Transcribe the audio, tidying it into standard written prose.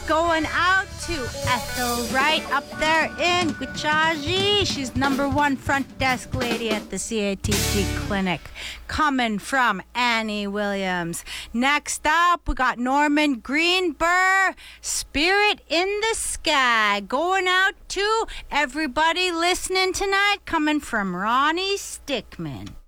going out to Ethel Wright up there in Guchaji. She's #1 front desk lady at the CATG clinic. Coming from Annie Williams. Next up, we got Norman Greenberg, Spirit in the Sky. Going out to everybody listening tonight, coming from Ronnie Stickman.